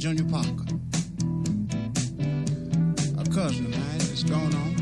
Junior Parker. A cousin of mine that's gone on.